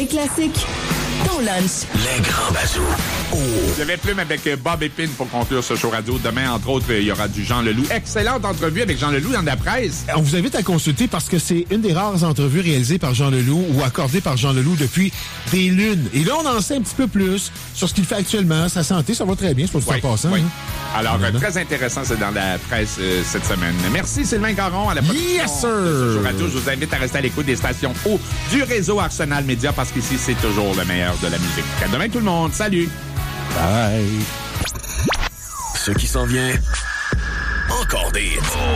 Les classiques, ton lunch. Les grands bazous. Oh. J'avais Plume avec Bob Épine pour conclure ce show radio. Demain, entre autres, il y aura du Jean Leloup. Excellente entrevue avec Jean Leloup dans la presse. On vous invite à consulter parce que c'est une des rares entrevues réalisées par Jean Leloup ou accordées par Jean Leloup depuis des lunes. Et là, on en sait un petit peu plus sur ce qu'il fait actuellement. Sa santé, ça va très bien, je peux vous faire passer. Oui. Hein? Alors, très intéressant, c'est dans la presse cette semaine. Merci Sylvain Caron à la production. Yes, sir! De ce show radio. Je vous invite à rester à l'écoute des stations haut du réseau Arsenal Média parce qu'ici, c'est toujours le meilleur de la musique. À demain tout le monde. Salut! Bye! Ce qui s'en vient, encore des hits.